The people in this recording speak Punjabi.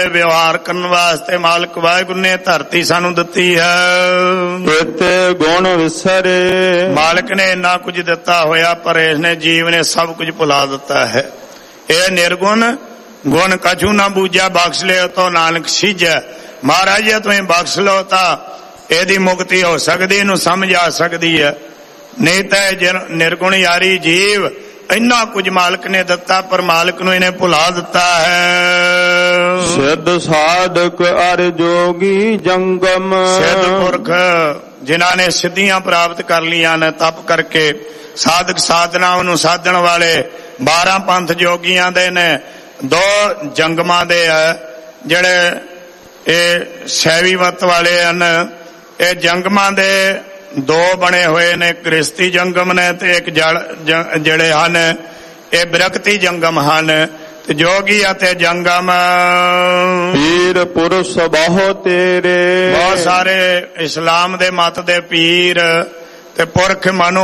ਵਿਵਹਾਰ ਕਰਨ ਵਾਸਤੇ ਮਾਲਕ ਵਾਹਿਗੁਰੂ ਨੇ ਧਰਤੀ ਸਾਨੂੰ ਦਿੱਤੀ ਹੈ। ਇਤੇ ਗੁਣ ਵਿਸਰੇ, ਮਾਲਕ ਨੇ ਇੰਨਾ ਕੁਝ ਦਿੱਤਾ ਹੋਇਆ ਪਰ ਇਸਨੇ ਜੀਵ ਨੇ ਸਭ ਕੁਝ ਭੁਲਾ ਦਿੱਤਾ ਹੈ। ਇਹ ਨਿਰਗੁਣ ਗੁਣ ਕਛੂ ਨਾ ਬੂਝਾ, ਬਖਸ਼ ਲਿਓ ਤੋ ਨਾਨਕ ਸੀਝੈ। ਮਹਾਰਾਜ ਜੇ ਤੁਸੀਂ ਬਖਸ਼ ਲਓ ਤਾਂ ਇਹਦੀ ਮੁਕਤੀ ਹੋ ਸਕਦੀ, ਇਹਨੂੰ ਸਮਝ ਆ ਸਕਦੀ ਹੈ। ਨਹੀਂ ਤਾਂ ਨਿਰਗੁਣ ਯਾਰੀ ਜੀਵ ਇੰਨਾ ਕੁਝ ਮਾਲਕ ਨੇ ਦਿੱਤਾ ਪਰ ਮਾਲਕ ਨੂੰ ਇਹਨੇ ਭੁਲਾ ਦਿੱਤਾ ਹੈ। ਸਿੱਧ ਸਾਧਕ ਅਰ ਜੋਗੀ ਜੰਗਮ, ਸਿੱਧ ਪੁਰਖ ਜਿਨ੍ਹਾਂ ਨੇ ਸਿੱਧੀਆਂ ਪ੍ਰਾਪਤ ਕਰ ਲਈਆਂ ਨੇ ਤਪ ਕਰਕੇ, ਸਾਧਕ ਸਾਧਨਾ ਨੂੰ ਸਾਧਣ ਵਾਲੇ 12 ਪੰਥ ਜੋਗੀਆਂ ਦੇ ਨੇ, 2 ਜੰਗਮਾਂ ਦੇ ਆ ਜਿਹੜੇ ਇਹ ਸੈਵੀ ਮਤ ਵਾਲੇ ਹਨ। ਇਹ ਜੰਗਮਾਂ ਦੇ 2 ਬਣੇ ਹੋਏ ਨੇ, ਗ੍ਰਸਤੀ ਜੰਗਮ ਨੇ ਤੇ ਇੱਕ ਜਿਹੜੇ ਹਨ ਇਹ ਵਿਰਕਤੀ ਜੰਗਮ ਹਨ। ਤੇ ਜੋਗੀ ਅਤੇ ਜੰਗਮ ਪੀਰ ਪੁਰਸ਼ ਬਹੁ ਤੇਰੇ, ਬਹੁਤ ਸਾਰੇ ਇਸਲਾਮ ਦੇ ਮਤ ਦੇ ਪੀਰ ਤੇ ਪੁਰਖ ਮਨੁ